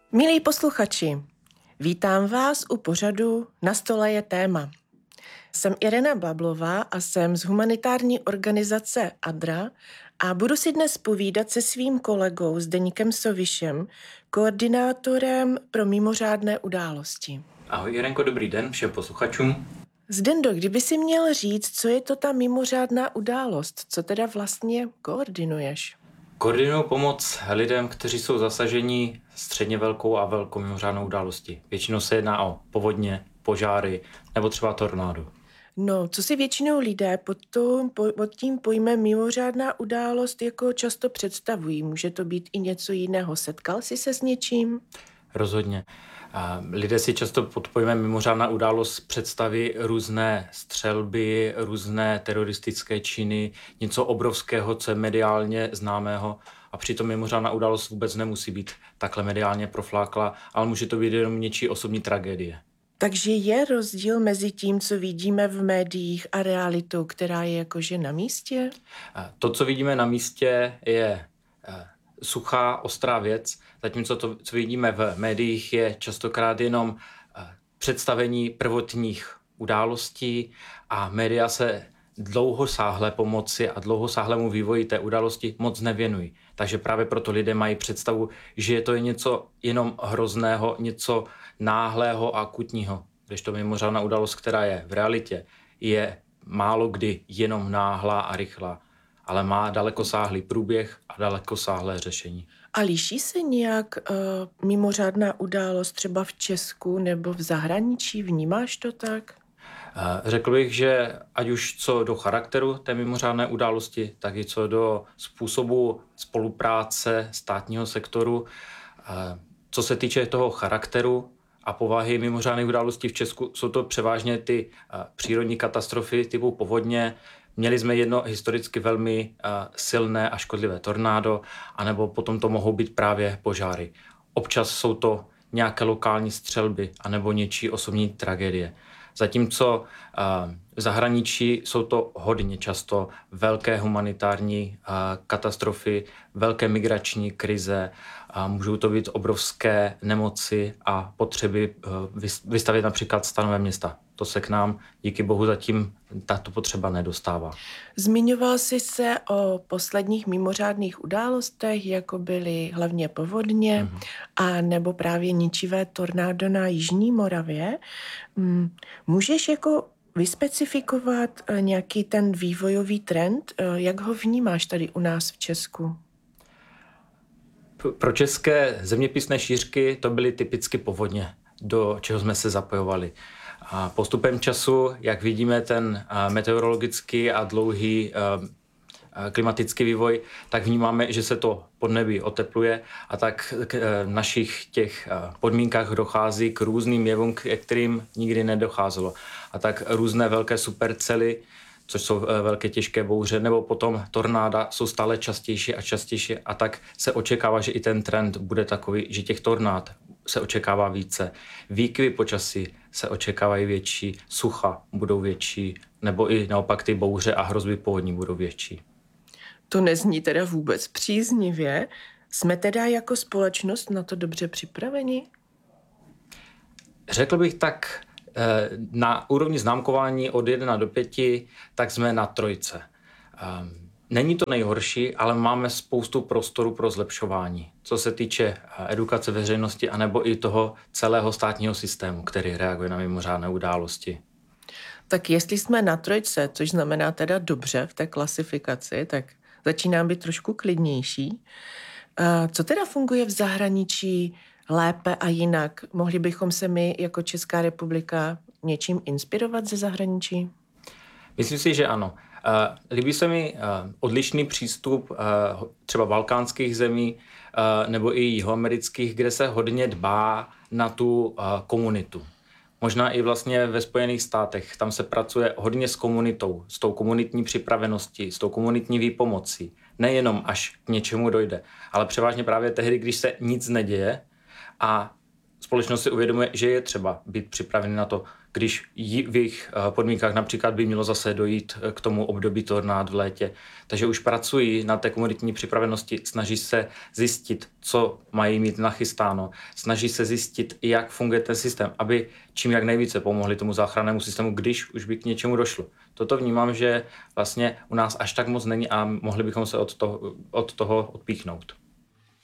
Milí posluchači, vítám vás u pořadu Na stole je téma. Jsem Irena Bablová a jsem z humanitární organizace ADRA a budu si dnes povídat se svým kolegou Zdeňkem Sovišem, koordinátorem pro mimořádné události. Ahoj Irenko, dobrý den všem posluchačům. Zdendo, kdyby si měl říct, co je to ta mimořádná událost, co teda vlastně koordinuješ? Koordinuju pomoc lidem, kteří jsou zasaženi středně velkou a velkou mimořádnou událostí. Většinou se jedná o povodně, požáry nebo třeba tornádo. No, co si většinou lidé pod tím pojmem mimořádná událost jako často představují? Může to být i něco jiného? Setkal jsi se s něčím? Rozhodně. Lidé si často pod pojmem mimořádná událost představí různé střelby, různé teroristické činy, něco obrovského, co je mediálně známého. A přitom mimořádná událost vůbec nemusí být takhle mediálně profláklá, ale může to být jenom něčí osobní tragédie. Takže je rozdíl mezi tím, co vidíme v médiích a realitou, která je jakože na místě? To, co vidíme na místě, je suchá, ostrá věc, zatímco to, co vidíme v médiích, je častokrát jenom představení prvotních událostí a média se dlouhosáhlé pomoci a dlouhosáhlému vývoji té události moc nevěnují. Takže právě proto lidé mají představu, že je to něco jenom hrozného, něco náhlého a akutního. Když to mimořádná událost, která je v realitě, je málo kdy jenom náhlá a rychlá, ale má dalekosáhlý průběh a dalekosáhlé řešení. A liší se nějak mimořádná událost třeba v Česku nebo v zahraničí? Vnímáš to tak? Řekl bych, že ať už co do charakteru té mimořádné události, tak i co do způsobu spolupráce státního sektoru. Co se týče toho charakteru a povahy mimořádných událostí v Česku, jsou to převážně ty přírodní katastrofy typu povodně. Měli jsme jedno historicky velmi silné a škodlivé tornádo, anebo potom to mohou být právě požáry. Občas jsou to nějaké lokální střelby, anebo něčí osobní tragédie. Zatímco v zahraničí jsou to hodně často velké humanitární katastrofy, velké migrační krize, můžou to být obrovské nemoci a potřeby vystavět například stanové města. To se k nám díky bohu zatím tato potřeba nedostává. Zmiňoval jsi se o posledních mimořádných událostech, jako byly hlavně povodně a nebo právě ničivé tornádo na Jižní Moravě. Můžeš jako vyspecifikovat nějaký ten vývojový trend? Jak ho vnímáš tady u nás v Česku? Pro české zeměpisné šířky to byly typicky povodně, do čeho jsme se zapojovali. A postupem času, jak vidíme, ten meteorologický a dlouhý klimatický vývoj, tak vnímáme, že se to podnebí otepluje a tak v našich těch podmínkách dochází k různým jevům, k kterým nikdy nedocházelo. A tak různé velké supercely, což jsou velké těžké bouře, nebo potom tornáda jsou stále častější a častější a tak se očekává, že i ten trend bude takový, že těch tornád se očekává více. Výkyvy počasí se očekávají větší, sucha budou větší, nebo i naopak ty bouře a hrozby povodní budou větší. To nezní teda vůbec příznivě. Jsme teda jako společnost na to dobře připraveni? Řekl bych tak, na úrovni známkování od 1 do 5, tak jsme na 3. Není to nejhorší, ale máme spoustu prostoru pro zlepšování, co se týče edukace veřejnosti anebo i toho celého státního systému, který reaguje na mimořádné události. Tak jestli jsme na 3, což znamená teda dobře v té klasifikaci, tak začínám být trošku klidnější. Co teda funguje v zahraničí lépe a jinak? Mohli bychom se my jako Česká republika něčím inspirovat ze zahraničí? Myslím si, že ano. Líbí se mi odlišný přístup třeba balkánských zemí nebo i jihoamerických, kde se hodně dbá na tu komunitu. Možná i vlastně ve Spojených státech. Tam se pracuje hodně s komunitou, s tou komunitní připraveností, s tou komunitní výpomocí. Nejenom až k něčemu dojde, ale převážně právě tehdy, když se nic neděje a společnost si uvědomuje, že je třeba být připravený na to, když v jejich podmínkách například by mělo zase dojít k tomu období tornád v létě. Takže už pracují na té komunitní připravenosti, snaží se zjistit, co mají mít nachystáno, snaží se zjistit, jak funguje ten systém, aby čím jak nejvíce pomohli tomu záchrannému systému, když už by k něčemu došlo. Toto vnímám, že vlastně u nás až tak moc není a mohli bychom se od toho odpíchnout.